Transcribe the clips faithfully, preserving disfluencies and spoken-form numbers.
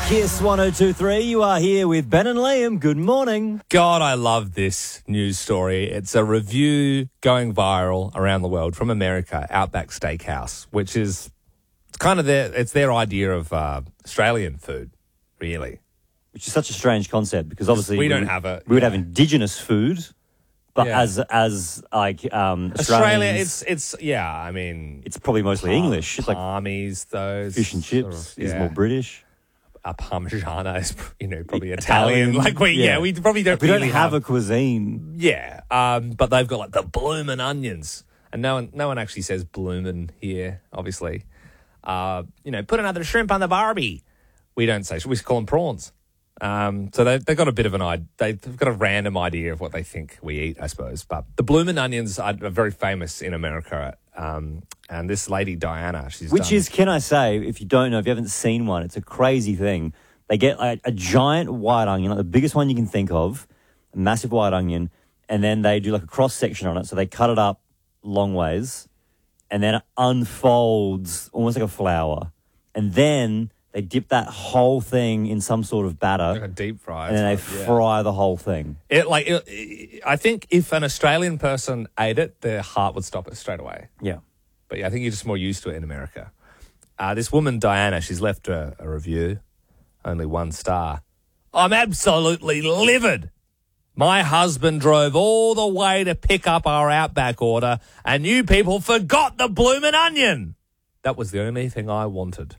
Kiss one oh two point three, you are here with Ben and Liam. Good morning. God, I love this news story. It's a review going viral around the world from America, Outback Steakhouse, which is it's kind of their, it's their idea of uh, Australian food, really. Which is such a strange concept because obviously we don't would, have it. We would yeah. have indigenous food, but Yeah. as as like um, Australia, Australians, it's, it's yeah, I mean... it's probably mostly palm- English. It's like Palmies, those. fish and chips sort of, is yeah. more British. A Parmigiana is, you know, probably Italian. Italian, Like, we, yeah. yeah. we probably don't We really don't have a cuisine. Yeah, um, but they've got like the bloomin' onions, and no one, no one actually says bloomin' here. Obviously, uh, you know, put another shrimp on the barbie. We don't say. We call them prawns. Um, so they, they've got a bit of an idea. They've got a random idea of what they think we eat, I suppose. But the bloomin' onions are, are very famous in America. Um, and this lady Diana, she's Which done, is, can I say, if you don't know, if you haven't seen one, it's a crazy thing. They get like a giant white onion, like the biggest one you can think of, a massive white onion, and then they do like a cross section on it. So they cut it up long ways, and then it unfolds almost like a flower, and then they dip that whole thing in some sort of batter, like a deep fry, and then they yeah. fry the whole thing. It like it, it, I think if an Australian person ate it, their heart would stop it straight away. Yeah. But yeah, I think you're just more used to it in America. Uh, this woman, Diana, she's left a, a review, only one star. I'm absolutely livid. My husband drove all the way to pick up our Outback order, and you people forgot the bloomin' onion. That was the only thing I wanted.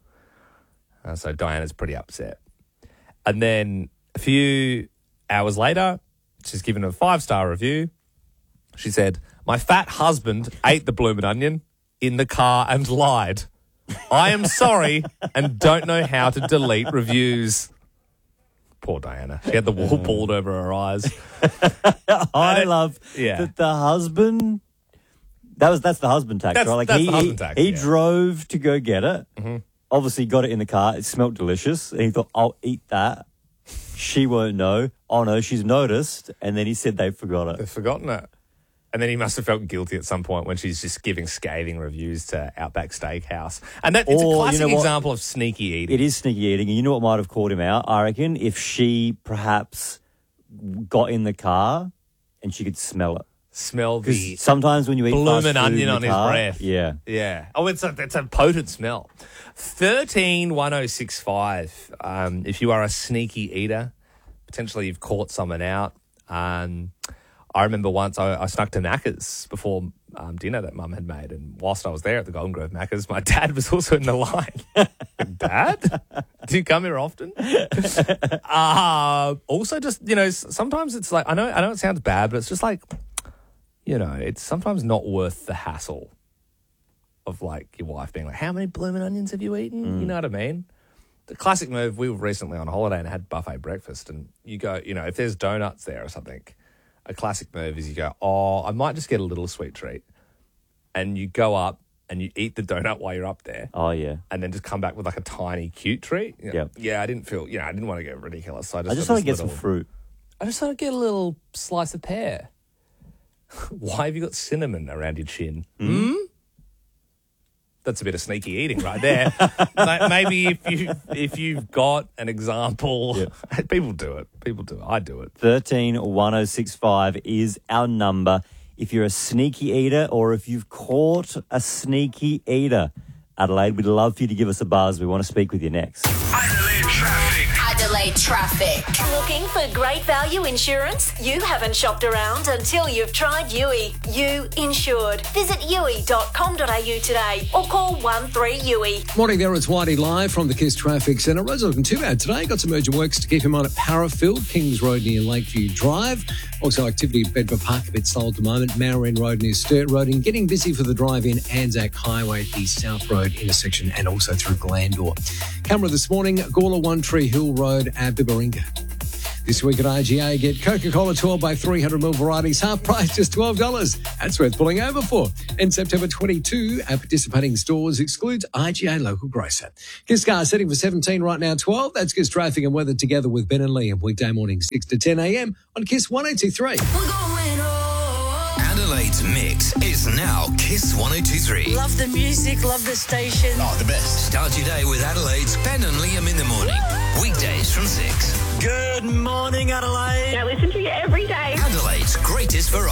Uh, so Diana's pretty upset. And then a few hours later, she's given a five-star review. She said, my fat husband ate the bloomin' onion in the car and lied. I am sorry and don't know how to delete reviews. Poor Diana. She had the wool pulled over her eyes. I it- love yeah. that the husband. That was that's the husband tax, That's- right? Like that's he the husband he, tax, he yeah. drove to go get it. Mm-hmm. Obviously, got it in the car. It smelled delicious, and he thought, "I'll eat that." She won't know. Oh no, she's noticed, and then he said they forgot it. They've forgotten it. And then he must have felt guilty at some point when she's just giving scathing reviews to Outback Steakhouse. And that, it's Or, a you classic know what? example of sneaky eating. It is sneaky eating, and you know what might have caught him out? I reckon if she perhaps got in the car and she could smell it. Smell the Because sometimes when you eat fast bloomin' food onion in the on his car, breath. yeah. Yeah. Oh, it's a, it's a potent smell. thirteen one oh six five. Um, if you are a sneaky eater, potentially you've caught someone out. Um, I remember once I, I snuck to Macca's before um, dinner that Mum had made, and whilst I was there at the Golden Grove Macca's, my dad was also in the line. Dad? Do you come here often? uh, also, just, you know, sometimes it's like, I know, I know it sounds bad, but it's just like, you know, it's sometimes not worth the hassle of like your wife being like, how many blooming onions have you eaten? Mm. You know what I mean? The classic move, we were recently on holiday and had buffet breakfast, and you go, you know, if there's donuts there or something, a classic move is you go, oh, I might just get a little sweet treat. And you go up and you eat the donut while you're up there. Oh, yeah. And then just come back with like a tiny cute treat. You know, Yep. Yeah, I didn't feel, you know, I didn't want to get ridiculous. So I just, I just got want to this get little- some fruit. I just thought I'd get a little slice of pear. Why have you got cinnamon around your chin? Hmm? That's a bit of sneaky eating right there. Ma- Maybe if you if you've got an example, people do it. People do it. I do it. thirteen one oh six five is our number. If you're a sneaky eater or if you've caught a sneaky eater, Adelaide, we'd love for you to give us a buzz. We want to speak with you next. Adelaide Traffic. Adelaide Traffic. Looking for great value insurance? You haven't shopped around until you've tried U I. You Insured. Visit U I dot com dot a u today or call one three U I. Morning there, it's Whitey live from the Kiss Traffic Centre. Roads are looking too bad today. Got some urgent works to keep him on at Parafield, Kings Road near Lakeview Drive. Also activity at Bedford Park, a bit slow at the moment. Marin Road near Sturt Road, and getting busy for the drive in Anzac Highway at the South Road intersection and also through Glandore. Camera this morning, Gawler One Tree Hill Road at Bibaringa. This week at I G A, get Coca-Cola twelve by three hundred milliliter varieties, half price, just twelve dollars. That's worth pulling over for. And September twenty-second at participating stores excludes I G A local grocer. Kiss car setting for seventeen right now, twelve. That's Kiss traffic and weather together with Ben and Liam. Weekday mornings, six to ten a.m. on Kiss one oh two point three. We're going on. Adelaide's mix is now Kiss one oh two point three. Love the music, love the station. Oh, the best. Start your day with Adelaide's Ben and Liam in the morning. Good morning, Adelaide. I listen to you every day. Adelaide's greatest variety.